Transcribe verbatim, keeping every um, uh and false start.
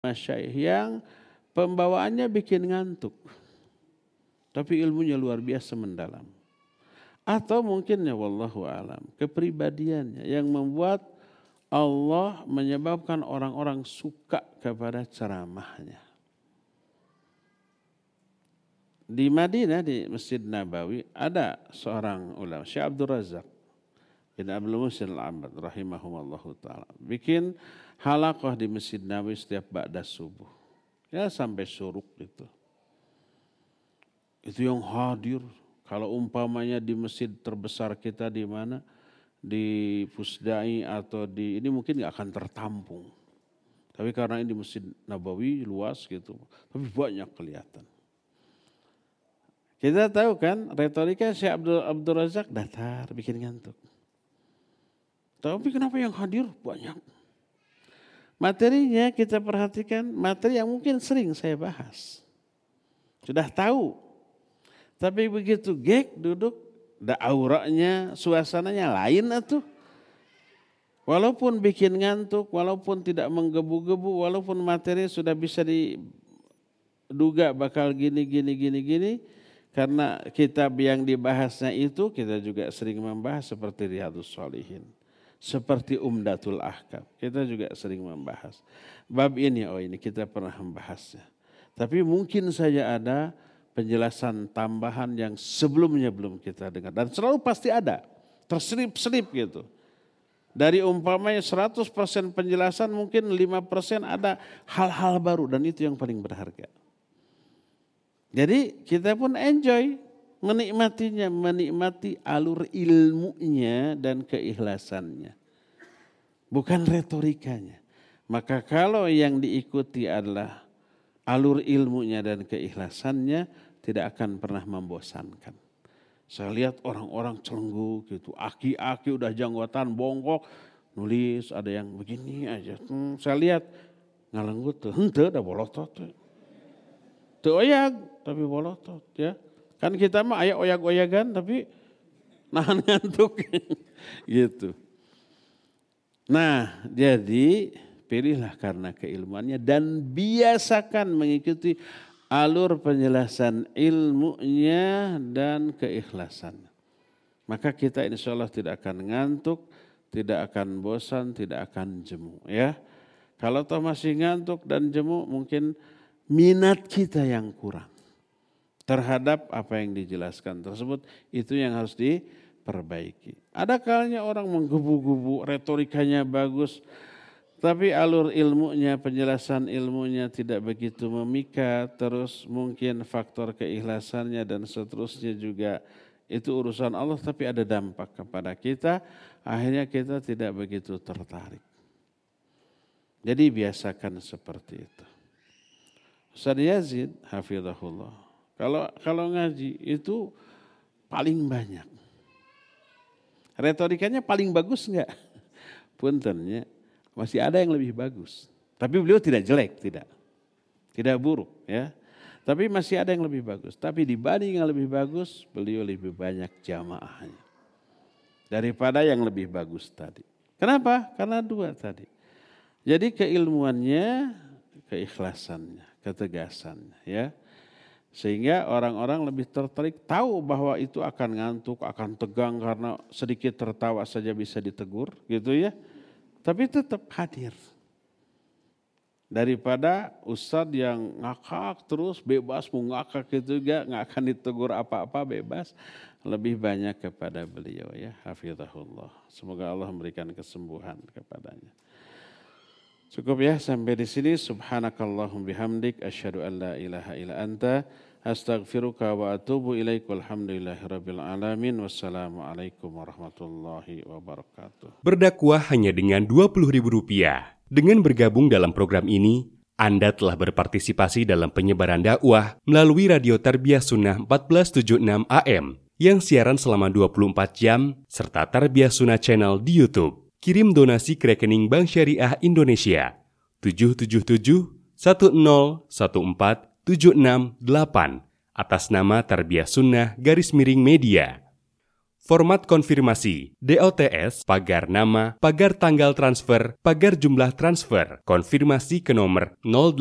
masyaikh yang pembawaannya bikin ngantuk, tapi ilmunya luar biasa mendalam. Atau mungkin ya wallahu alam, kepribadiannya yang membuat Allah menyebabkan orang-orang suka kepada ceramahnya. Di Madinah, di Masjid Nabawi, ada seorang ulama, Syekh Abdul Razak bin Abdul Muhsin Al-Abbad rahimahumullahu ta'ala, bikin halaqah di Masjid Nabawi setiap ba'da subuh. Ya sampai syuruk itu. Itu yang hadir. Kalau umpamanya di masjid terbesar kita di mana? Di Pusdai atau di, ini mungkin gak akan tertampung. Tapi karena ini di Masjid Nabawi luas gitu. Tapi banyak kelihatan. Kita tahu kan retorika Syekh Abdul, Abdul Razak datar, bikin ngantuk. Tapi kenapa yang hadir banyak? Materinya kita perhatikan, materi yang mungkin sering saya bahas. Sudah tahu. Tapi begitu gek duduk, da auranya, suasananya lain atuh. Walaupun bikin ngantuk, walaupun tidak menggebu-gebu, walaupun materi sudah bisa diduga bakal gini, gini, gini, gini. Karena kitab yang dibahasnya itu kita juga sering membahas seperti Riyadhus Shalihin. Seperti Umdatul Ahkam. Kita juga sering membahas. Bab ini, oh ini kita pernah membahasnya. Tapi mungkin saja ada penjelasan tambahan yang sebelumnya belum kita dengar. Dan selalu pasti ada. Terselip-selip gitu. Dari umpamanya seratus persen penjelasan mungkin lima persen ada hal-hal baru. Dan itu yang paling berharga. Jadi kita pun enjoy menikmatinya, menikmati alur ilmunya dan keikhlasannya. Bukan retorikanya. Maka kalau yang diikuti adalah alur ilmunya dan keikhlasannya, tidak akan pernah membosankan. Saya lihat orang-orang celenggu gitu, aki-aki udah janggotan bongkok, nulis ada yang begini aja. Hmm, saya lihat ngalenggut tuh, henteu da bolotot. Teu oyag tapi bolotot ya. Kan kita mah aya oyag-oyagan tapi nahan ngantuk gitu. Nah, jadi pilihlah karena keilmuannya dan biasakan mengikuti alur penjelasan ilmunya dan keikhlasan. Maka kita insya Allah tidak akan ngantuk, tidak akan bosan, tidak akan jemu ya. Kalau toh masih ngantuk dan jemu mungkin minat kita yang kurang terhadap apa yang dijelaskan tersebut, itu yang harus diperbaiki. Ada kalanya orang menggebu-gebu, retorikanya bagus, tapi alur ilmunya, penjelasan ilmunya tidak begitu memikat, terus mungkin faktor keikhlasannya dan seterusnya juga itu urusan Allah, tapi ada dampak kepada kita, akhirnya kita tidak begitu tertarik. Jadi biasakan seperti itu. Ustaz Yazid hafizahullah, kalau kalau ngaji itu paling banyak. Retorikanya paling bagus enggak? Puntennya masih ada yang lebih bagus. Tapi beliau tidak jelek, tidak. Tidak buruk ya. Tapi masih ada yang lebih bagus. Tapi dibanding yang lebih bagus, beliau lebih banyak jamaahnya daripada yang lebih bagus tadi. Kenapa? Karena dua tadi. Jadi keilmuannya, keikhlasannya, ketegasannya ya. Sehingga orang-orang lebih tertarik, tahu bahwa itu akan ngantuk, akan tegang karena sedikit tertawa saja bisa ditegur gitu ya. Tapi tetap hadir. Daripada ustadz yang ngakak terus bebas mau ngakak itu juga nggak akan ditegur apa-apa bebas. Lebih banyak kepada beliau ya. Hafizahullah. Semoga Allah memberikan kesembuhan kepadanya. Cukup ya sampai di sini. Subhanakallahum bihamdik asyhadu an la ilaha illa anta astaghfiruka wa atubu ilaik. Walhamdulillahirabbil alamin. Wassalamualaikum warahmatullahi wabarakatuh. Berdakwah hanya dengan dua puluh ribu rupiah. Dengan bergabung dalam program ini, Anda telah berpartisipasi dalam penyebaran dakwah melalui Radio Tarbiyah Sunnah empat belas tujuh puluh enam A M yang siaran selama dua puluh empat jam serta Tarbiyah Sunnah Channel di YouTube. Kirim donasi ke rekening Bank Syariah Indonesia tujuh tujuh tujuh satu nol satu empat tujuh enam delapan atas nama Tarbiyah Sunnah garis miring media. Format konfirmasi, D O T S, pagar nama, pagar tanggal transfer, pagar jumlah transfer, konfirmasi ke nomor nol